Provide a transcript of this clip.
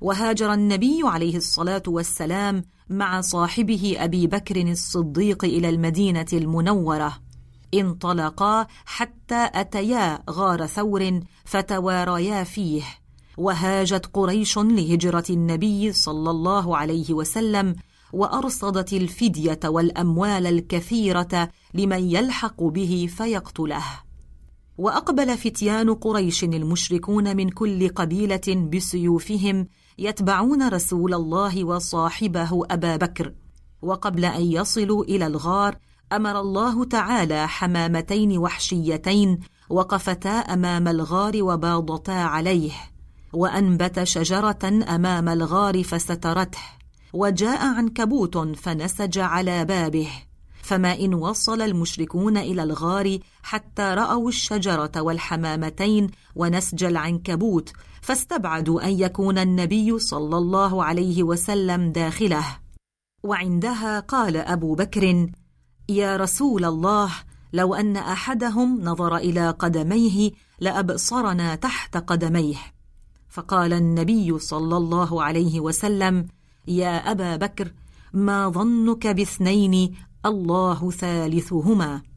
وهاجر النبي عليه الصلاة والسلام مع صاحبه أبي بكر الصديق إلى المدينة المنورة. انطلقا حتى أتيا غار ثور فتواريا فيه، وهاجت قريش لهجرة النبي صلى الله عليه وسلم، وأرصدت الفدية والأموال الكثيرة لمن يلحق به فيقتله. وأقبل فتيان قريش المشركون من كل قبيلة بسيوفهم يتبعون رسول الله وصاحبه أبا بكر. وقبل أن يصلوا إلى الغار أمر الله تعالى حمامتين وحشيتين وقفتا أمام الغار وباضتا عليه، وأنبت شجرة أمام الغار فسترته، وجاء عنكبوت فنسج على بابه، فما إن وصل المشركون إلى الغار حتى رأوا الشجرة والحمامتين ونسج العنكبوت، فاستبعدوا أن يكون النبي صلى الله عليه وسلم داخله. وعندها قال أبو بكر: يا رسول الله، لو أن أحدهم نظر إلى قدميه لأبصرنا تحت قدميه. فقال النبي صلى الله عليه وسلم: يا أبا بكر، ما ظنك باثنين الله ثالثهما؟